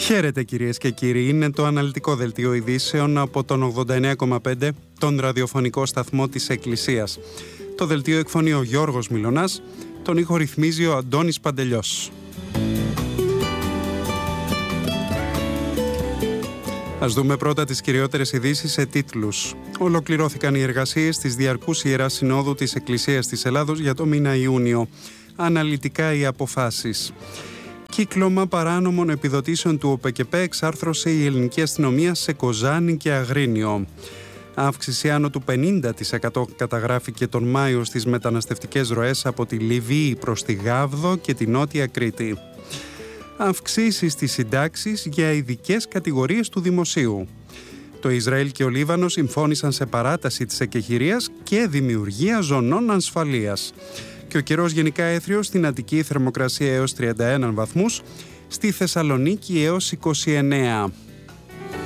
Χαίρετε κυρίες και κύριοι, είναι το αναλυτικό δελτίο ειδήσεων από τον 89,5, τον ραδιοφωνικό σταθμό της Εκκλησίας. Το δελτίο εκφωνεί ο Γιώργος Μιλωνάς, τον ήχο ρυθμίζει ο Αντώνης Παντελιός. Ας δούμε πρώτα τις κυριότερες ειδήσεις σε τίτλους. Ολοκληρώθηκαν οι εργασίες της Διαρκούς Ιεράς Συνόδου της Εκκλησίας της Ελλάδος για το μήνα Ιούνιο. Αναλυτικά οι αποφάσεις. Κύκλωμα παράνομων επιδοτήσεων του ΟΠΕΚΕΠΕ εξάρθρωσε η ελληνική αστυνομία σε Κοζάνη και Αγρίνιο. Αύξηση άνω του 50% καταγράφηκε τον Μάιο στις μεταναστευτικές ροές από τη Λιβύη προς τη Γάβδο και τη Νότια Κρήτη. Αυξήσεις στις συντάξεις για ειδικές κατηγορίες του δημοσίου. Το Ισραήλ και ο Λίβανο συμφώνησαν σε παράταση της εκεχηρίας και δημιουργία ζωνών ασφαλείας. Και ο καιρός γενικά έθριος, στην Αττική θερμοκρασία έως 31 βαθμούς, στη Θεσσαλονίκη έως 29.